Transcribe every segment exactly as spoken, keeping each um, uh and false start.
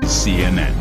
C N N.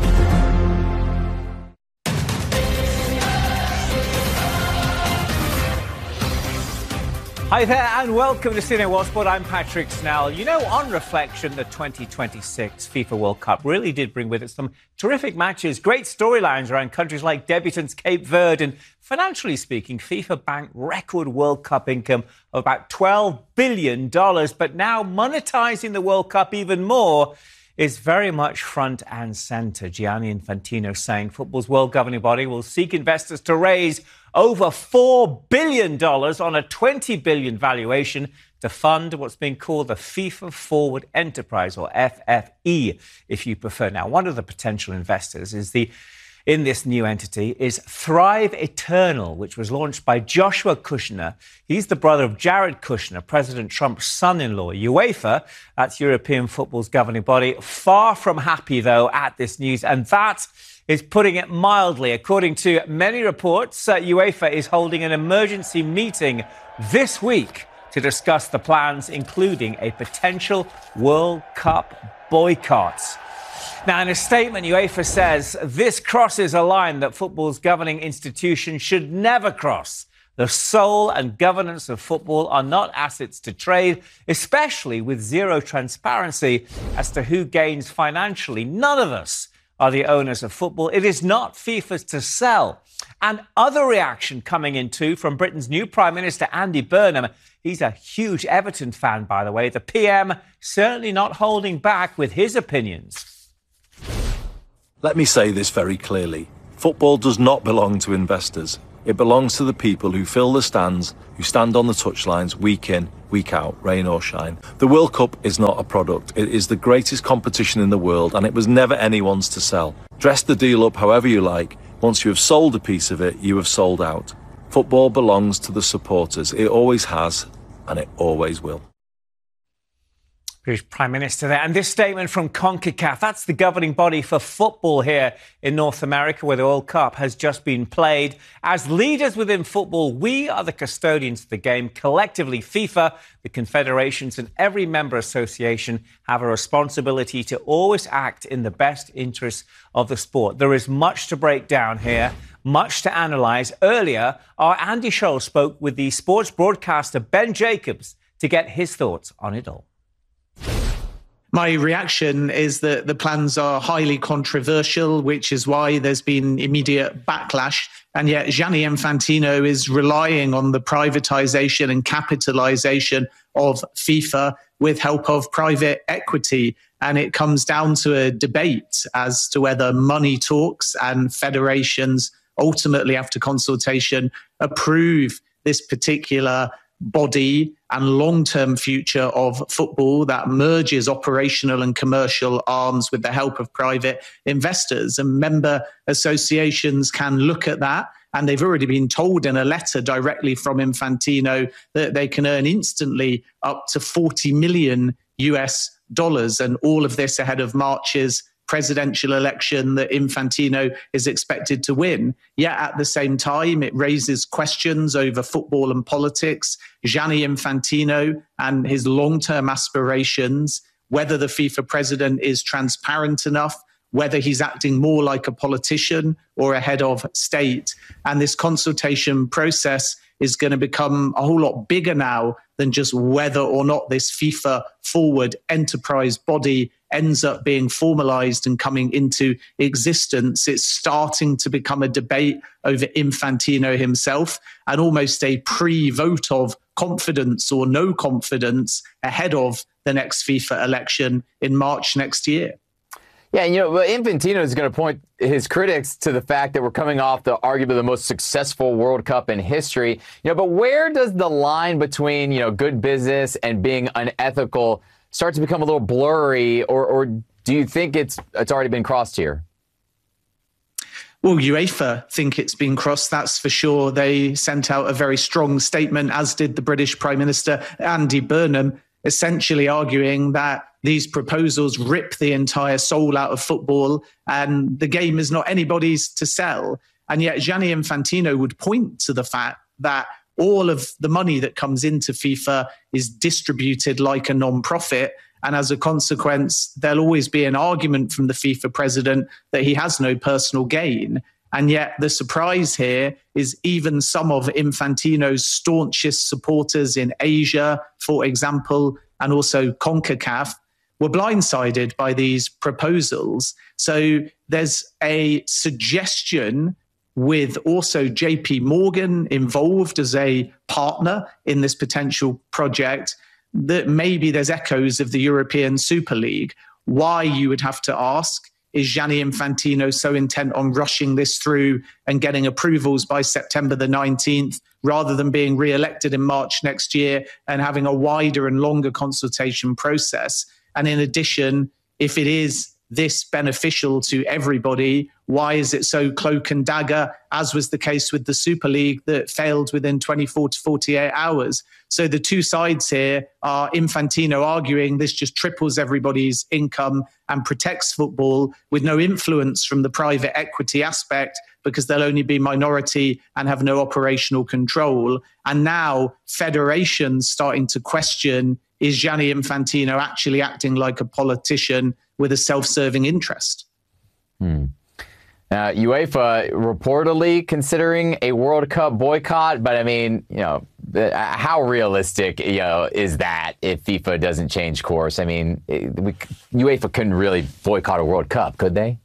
Hi there and welcome to C N N World Sport. I'm Patrick Snell. You know, on reflection, the twenty twenty-six FIFA World Cup really did bring with it some terrific matches, great storylines around countries like debutants Cape Verde, and financially speaking, FIFA banked record World Cup income of about twelve billion dollars. But now monetizing the World Cup even more is very much front and centre. Gianni Infantino saying football's world governing body will seek investors to raise over four billion dollars on a twenty billion dollars valuation to fund what's being called the FIFA Forward Enterprise, or F F E, if you prefer. Now, one of the potential investors is the in this new entity is Thrive Eternal, which was launched by Joshua Kushner. He's the brother of Jared Kushner, President Trump's son-in-law. UEFA, that's European football's governing body, far from happy, though, at this news. And that is putting it mildly. According to many reports, uh, UEFA is holding an emergency meeting this week to discuss the plans, including a potential World Cup boycott. Now, in a statement, UEFA says this crosses a line that football's governing institution should never cross. The soul and governance of football are not assets to trade, especially with zero transparency as to who gains financially. None of us are the owners of football. It is not FIFA's to sell. And other reaction coming in too from Britain's new Prime Minister, Andy Burnham. He's a huge Everton fan, by the way. The P M certainly not holding back with his opinions. Let me say this very clearly. Football does not belong to investors. It belongs to the people who fill the stands, who stand on the touchlines week in, week out, rain or shine. The World Cup is not a product. It is the greatest competition in the world, and it was never anyone's to sell. Dress the deal up however you like. Once you have sold a piece of it, you have sold out. Football belongs to the supporters. It always has, and it always will. British Prime Minister there. And this statement from CONCACAF, that's the governing body for football here in North America, where the World Cup has just been played. As leaders within football, we are the custodians of the game. Collectively, FIFA, the confederations and every member association have a responsibility to always act in the best interests of the sport. There is much to break down here, much to analyse. Earlier, our Andy Scholl spoke with the sports broadcaster Ben Jacobs to get his thoughts on it all. My reaction is that the plans are highly controversial, which is why there's been immediate backlash. And yet Gianni Infantino is relying on the privatization and capitalization of FIFA with help of private equity. And it comes down to a debate as to whether money talks and federations ultimately, after consultation, approve this particular body and long-term future of football that merges operational and commercial arms with the help of private investors. And member associations can look at that, and they've already been told in a letter directly from Infantino that they can earn instantly up to forty million U S dollars, and all of this ahead of March's presidential election that Infantino is expected to win. Yet at the same time, it raises questions over football and politics, Gianni Infantino and his long-term aspirations, whether the FIFA president is transparent enough, whether he's acting more like a politician or a head of state. And this consultation process is going to become a whole lot bigger now than just whether or not this FIFA Forward Enterprise body ends up being formalized and coming into existence. It's starting to become a debate over Infantino himself and almost a pre-vote of confidence or no confidence ahead of the next FIFA election in March next year. Yeah, and you know, Infantino is going to point his critics to the fact that we're coming off the arguably the most successful World Cup in history. You know, but where does the line between, you know, good business and being unethical start to become a little blurry, or, or do you think it's it's already been crossed here? Well, UEFA think it's been crossed, that's for sure. They sent out a very strong statement, as did the British Prime Minister, Andy Burnham, essentially arguing that these proposals rip the entire soul out of football and the game is not anybody's to sell. And yet Gianni Infantino would point to the fact that all of the money that comes into FIFA is distributed like a non-profit, And as a consequence, there'll always be an argument from the FIFA president that he has no personal gain. And yet the surprise here is even some of Infantino's staunchest supporters in Asia, for example, and also CONCACAF, were blindsided by these proposals. So there's a suggestion, with also J P Morgan involved as a partner in this potential project, that maybe there's echoes of the European Super League. Why, you would have to ask, is Gianni Infantino so intent on rushing this through and getting approvals by September the nineteenth, rather than being re-elected in March next year and having a wider and longer consultation process? And in addition, if it is this beneficial to everybody, why is it so cloak and dagger, as was the case with the Super League that failed within twenty-four to forty-eight hours? So the two sides here are Infantino arguing this just triples everybody's income and protects football, with no influence from the private equity aspect, because they'll only be minority and have no operational control. And now federations starting to question, is Gianni Infantino actually acting like a politician with a self-serving interest? Hmm. Uh, UEFA reportedly considering a World Cup boycott, but I mean, you know, how realistic, you know, is that if FIFA doesn't change course? I mean, we, UEFA couldn't really boycott a World Cup, could they?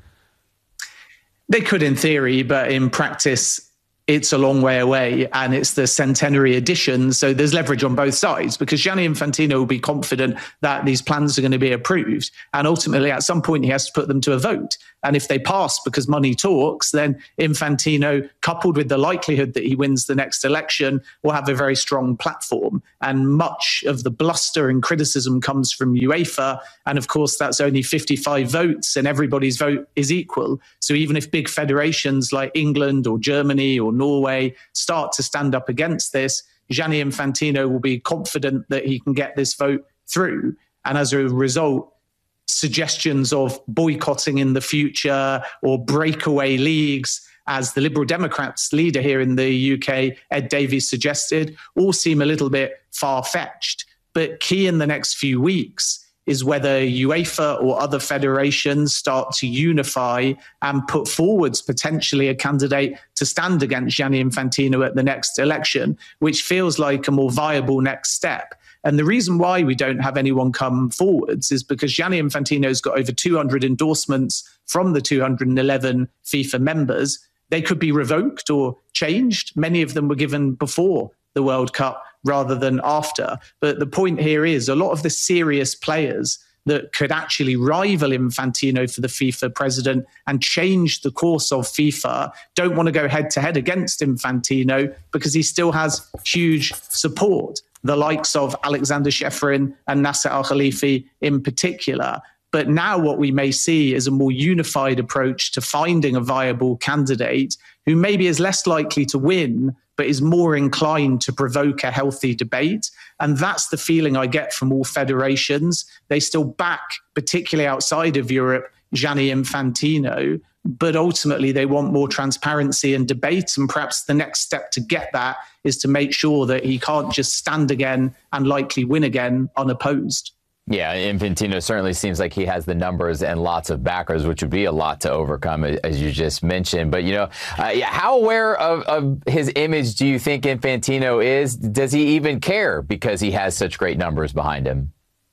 They could in theory, but in practice, it's a long way away, and it's the centenary edition. So there's leverage on both sides, because Gianni Infantino will be confident that these plans are going to be approved. And ultimately, at some point, he has to put them to a vote. And if they pass because money talks, then Infantino, coupled with the likelihood that he wins the next election, will have a very strong platform. And much of the bluster and criticism comes from UEFA. And of course, that's only fifty-five votes, and everybody's vote is equal. So even if big federations like England or Germany or Norway start to stand up against this, Gianni Infantino will be confident that he can get this vote through. And as a result, suggestions of boycotting in the future or breakaway leagues, as the Liberal Democrats leader here in the U K, Ed Davies, suggested, all seem a little bit far-fetched. But key in the next few weeks is whether UEFA or other federations start to unify and put forwards potentially a candidate to stand against Gianni Infantino at the next election, which feels like a more viable next step. And the reason why we don't have anyone come forwards is because Gianni Infantino's got over two hundred endorsements from the two hundred eleven FIFA members. They could be revoked or changed. Many of them were given before the World Cup rather than after. But the point here is a lot of the serious players that could actually rival Infantino for the FIFA president and change the course of FIFA don't want to go head to head against Infantino, because he still has huge support, the likes of Alexander Shefrin and Nasser Al-Khelaifi in particular. But now what we may see is a more unified approach to finding a viable candidate who maybe is less likely to win, but is more inclined to provoke a healthy debate. And that's the feeling I get from all federations. They still back, particularly outside of Europe, Gianni Infantino, but ultimately they want more transparency and debate. And perhaps the next step to get that is to make sure that he can't just stand again and likely win again unopposed. Yeah, Infantino certainly seems like he has the numbers and lots of backers, which would be a lot to overcome, as you just mentioned. But, you know, uh, how aware of, of his image do you think Infantino is? Does he even care because he has such great numbers behind him?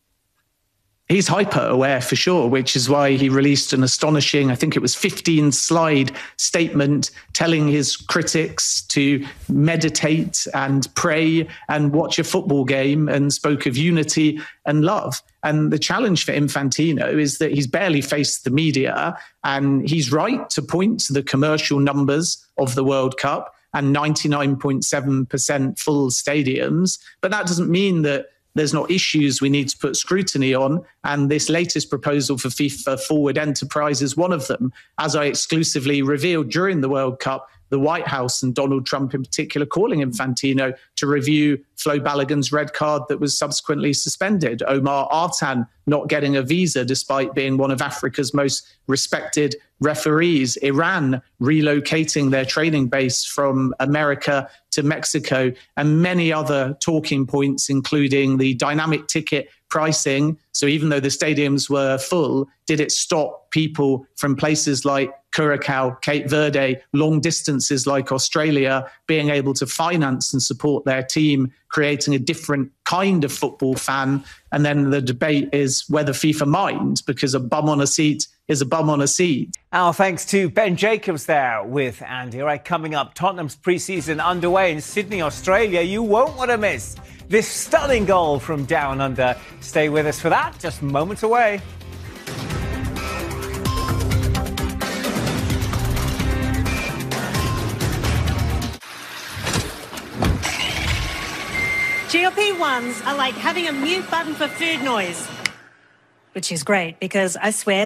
He's hyper aware for sure, which is why he released an astonishing, I think it was fifteen slide statement telling his critics to meditate and pray and watch a football game, and spoke of unity and love. And the challenge for Infantino is that he's barely faced the media, and he's right to point to the commercial numbers of the World Cup and ninety-nine point seven percent full stadiums. But that doesn't mean that there's not issues we need to put scrutiny on. And this latest proposal for FIFA Forward Enterprise is one of them. As I exclusively revealed during the World Cup, the White House and Donald Trump in particular calling Infantino to review Flo Balogun's red card that was subsequently suspended, Omar Artan not getting a visa despite being one of Africa's most respected referees, Iran relocating their training base from America to Mexico, and many other talking points, including the dynamic ticket pricing. So even though the stadiums were full, did it stop people from places like Curacao, Cape Verde, long distances like Australia, being able to finance and support their team, creating a different kind of football fan? And then the debate is whether FIFA minds, because a bum on a seat is a bum on a seat. Our thanks to Ben Jacobs there with Andy. All right, coming up, Tottenham's pre-season underway in Sydney, Australia. You won't want to miss this stunning goal from down under. Stay with us for that, just moments away. G L P ones are like having a mute button for food noise, which is great because I swear